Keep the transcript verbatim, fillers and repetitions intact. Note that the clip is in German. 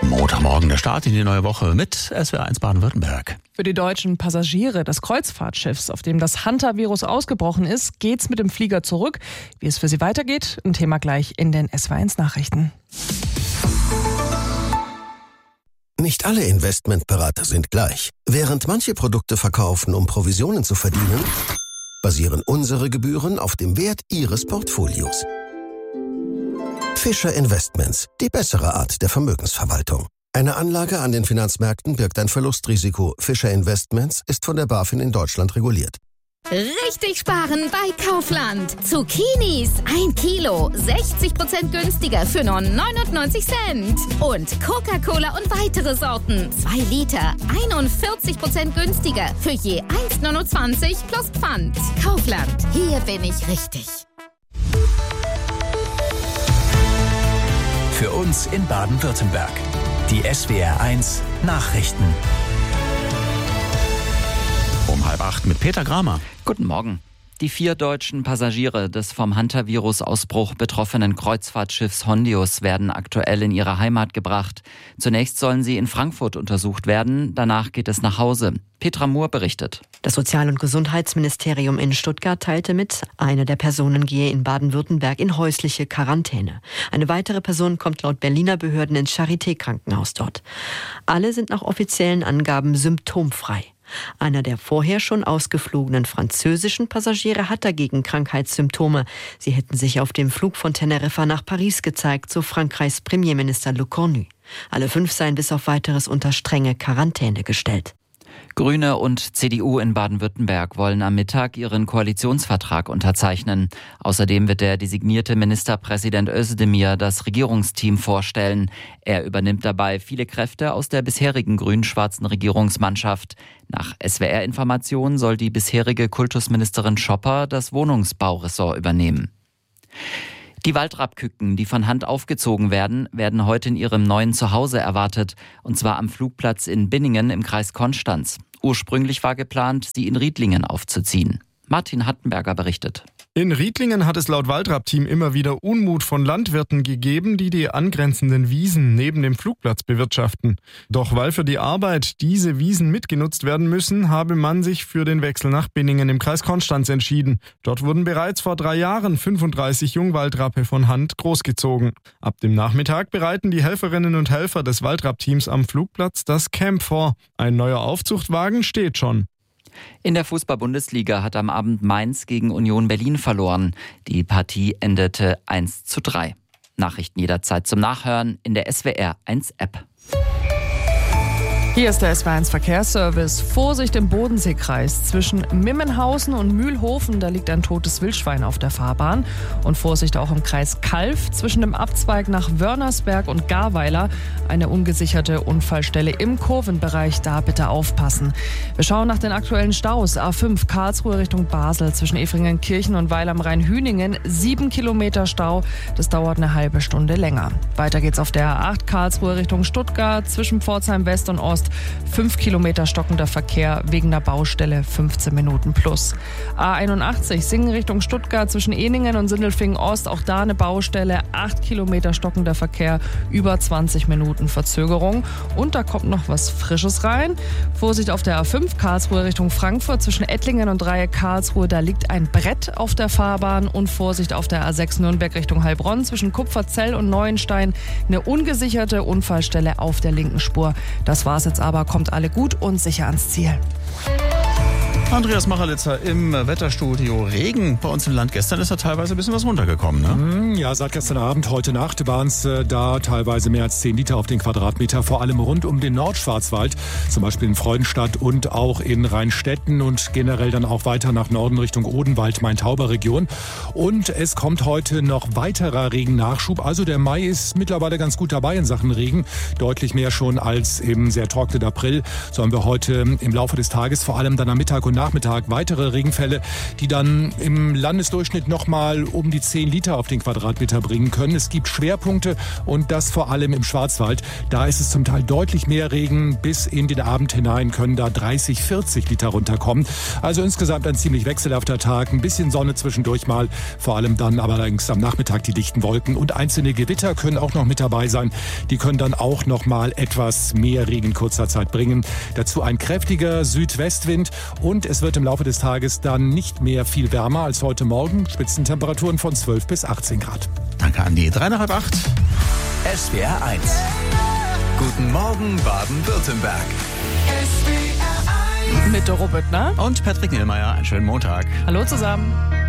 Montagmorgen, der Start in die neue Woche mit S W R eins Baden-Württemberg. Für die deutschen Passagiere des Kreuzfahrtschiffs, auf dem das Hantavirus ausgebrochen ist, geht's mit dem Flieger zurück. Wie es für sie weitergeht, ein Thema gleich in den S W R eins Nachrichten. Nicht alle Investmentberater sind gleich. Während manche Produkte verkaufen, um Provisionen zu verdienen, basieren unsere Gebühren auf dem Wert Ihres Portfolios. Fischer Investments, die bessere Art der Vermögensverwaltung. Eine Anlage an den Finanzmärkten birgt ein Verlustrisiko. Fischer Investments ist von der BaFin in Deutschland reguliert. Richtig sparen bei Kaufland. Zucchinis ein Kilo, sechzig Prozent günstiger für nur neunundneunzig Cent. Und Coca-Cola und weitere Sorten, zwei Liter, einundvierzig Prozent günstiger für je eins neunundzwanzig plus Pfand. Kaufland, hier bin ich richtig. Für uns in Baden-Württemberg. Die S W R eins Nachrichten. Um halb acht mit Peter Gramer. Guten Morgen. Die vier deutschen Passagiere des vom Hantavirus-Ausbruch betroffenen Kreuzfahrtschiffs Hondius werden aktuell in ihre Heimat gebracht. Zunächst sollen sie in Frankfurt untersucht werden, danach geht es nach Hause. Petra Mohr berichtet. Das Sozial- und Gesundheitsministerium in Stuttgart teilte mit, eine der Personen gehe in Baden-Württemberg in häusliche Quarantäne. Eine weitere Person kommt laut Berliner Behörden ins Charité-Krankenhaus dort. Alle sind nach offiziellen Angaben symptomfrei. Einer der vorher schon ausgeflogenen französischen Passagiere hat dagegen Krankheitssymptome. Sie hätten sich auf dem Flug von Teneriffa nach Paris gezeigt, so Frankreichs Premierminister Le Cornu. Alle fünf seien bis auf Weiteres unter strenge Quarantäne gestellt. Grüne und C D U in Baden-Württemberg wollen am Mittag ihren Koalitionsvertrag unterzeichnen. Außerdem wird der designierte Ministerpräsident Özdemir das Regierungsteam vorstellen. Er übernimmt dabei viele Kräfte aus der bisherigen grün-schwarzen Regierungsmannschaft. Nach S W R-Informationen soll die bisherige Kultusministerin Schopper das Wohnungsbauressort übernehmen. Die Waldrappküken, die von Hand aufgezogen werden, werden heute in ihrem neuen Zuhause erwartet. Und zwar am Flugplatz in Binningen im Kreis Konstanz. Ursprünglich war geplant, sie in Riedlingen aufzuziehen. Martin Hattenberger berichtet. In Riedlingen hat es laut Waldrapp-Team immer wieder Unmut von Landwirten gegeben, die die angrenzenden Wiesen neben dem Flugplatz bewirtschaften. Doch weil für die Arbeit diese Wiesen mitgenutzt werden müssen, habe man sich für den Wechsel nach Binningen im Kreis Konstanz entschieden. Dort wurden bereits vor drei Jahren fünfunddreißig Jungwaldrappe von Hand großgezogen. Ab dem Nachmittag bereiten die Helferinnen und Helfer des Waldrapp-Teams am Flugplatz das Camp vor. Ein neuer Aufzuchtwagen steht schon. In der Fußball-Bundesliga hat am Abend Mainz gegen Union Berlin verloren. Die Partie endete eins zu drei. Nachrichten jederzeit zum Nachhören in der S W R eins App. Hier ist der S W R eins Verkehrsservice. Vorsicht im Bodenseekreis. Zwischen Mimmenhausen und Mühlhofen, da liegt ein totes Wildschwein auf der Fahrbahn. Und Vorsicht auch im Kreis Calw. Zwischen dem Abzweig nach Wörnersberg und Garweiler eine ungesicherte Unfallstelle im Kurvenbereich. Da bitte aufpassen. Wir schauen nach den aktuellen Staus. A fünf Karlsruhe Richtung Basel zwischen Efringenkirchen und Weil am Rhein-Hüningen. Sieben Kilometer Stau. Das dauert eine halbe Stunde länger. Weiter geht's auf der A acht Karlsruhe Richtung Stuttgart zwischen Pforzheim West und Ost. Fünf Kilometer stockender Verkehr wegen der Baustelle, fünfzehn Minuten plus. A einundachtzig Singen Richtung Stuttgart zwischen Eningen und Sindelfingen Ost, auch da eine Baustelle, acht Kilometer stockender Verkehr, über zwanzig Minuten Verzögerung. Und da kommt noch was Frisches rein. Vorsicht auf der A fünf Karlsruhe Richtung Frankfurt zwischen Ettlingen und Dreieck Karlsruhe, da liegt ein Brett auf der Fahrbahn. Und Vorsicht auf der A sechs Nürnberg Richtung Heilbronn zwischen Kupferzell und Neuenstein, eine ungesicherte Unfallstelle auf der linken Spur. Das war's jetzt aber, kommt alle gut und sicher ans Ziel. Andreas Machelitzer im Wetterstudio. Regen bei uns im Land. Gestern ist da teilweise ein bisschen was runtergekommen, ne? Ja, seit gestern Abend, heute Nacht waren es äh, da teilweise mehr als zehn Liter auf den Quadratmeter, vor allem rund um den Nordschwarzwald, zum Beispiel in Freudenstadt und auch in Rheinstetten und generell dann auch weiter nach Norden Richtung Odenwald, Main-Tauber-Region. Und es kommt heute noch weiterer Regennachschub. Also der Mai ist mittlerweile ganz gut dabei in Sachen Regen. Deutlich mehr schon als im sehr trockenen April. So haben wir heute im Laufe des Tages, vor allem dann am Mittag und Nachmittag weitere Regenfälle, die dann im Landesdurchschnitt nochmal um die zehn Liter auf den Quadratmeter bringen können. Es gibt Schwerpunkte und das vor allem im Schwarzwald. Da ist es zum Teil deutlich mehr Regen. Bis in den Abend hinein können da dreißig, vierzig Liter runterkommen. Also insgesamt ein ziemlich wechselhafter Tag. Ein bisschen Sonne zwischendurch mal. Vor allem dann aber allerdings am Nachmittag die dichten Wolken. Und einzelne Gewitter können auch noch mit dabei sein. Die können dann auch noch mal etwas mehr Regen in kurzer Zeit bringen. Dazu ein kräftiger Südwestwind und es wird im Laufe des Tages dann nicht mehr viel wärmer als heute Morgen. Spitzentemperaturen von zwölf bis achtzehn Grad. Danke, Andi. Drei nach halb acht. S W R eins. Guten Morgen, Baden-Württemberg. Mit Doro Büttner und Patrick Niehlmeier. Einen schönen Montag. Hallo zusammen.